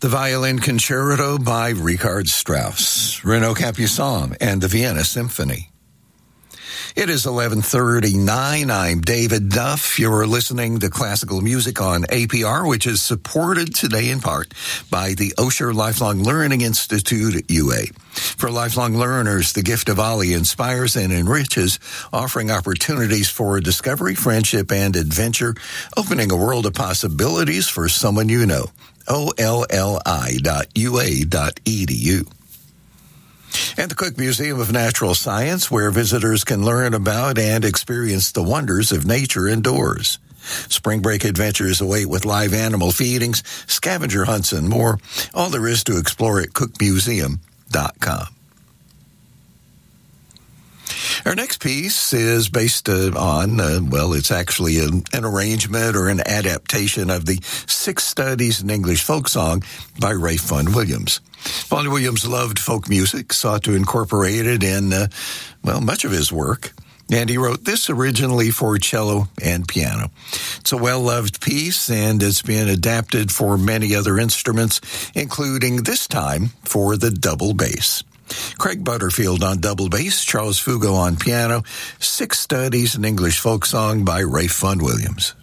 The Violin Concerto by Richard Strauss, Renaud Capuçon, and the Vienna Symphony. It is 11:39. I'm David Duff. You're listening to classical music on APR, which is supported today in part by the Osher Lifelong Learning Institute at UA. For lifelong learners, the Gift of Ali inspires and enriches, offering opportunities for discovery, friendship, and adventure, opening a world of possibilities for someone you know. olli.ua.edu. And the Cook Museum of Natural Science, where visitors can learn about and experience the wonders of nature indoors. Spring break adventures await with live animal feedings, scavenger hunts, and more. All there is to explore at cookmuseum.com. Our next piece is based on, it's actually an arrangement or an adaptation of the Six Studies in English Folk Song by Ralph Vaughan Williams. Vaughan Williams loved folk music, sought to incorporate it in, much of his work. And he wrote this originally for cello and piano. It's a well-loved piece, and it's been adapted for many other instruments, including this time for the double bass. Craig Butterfield on double bass, Charles Fugo on piano, Six Studies in English Folk Song by Ralph Vaughan Williams.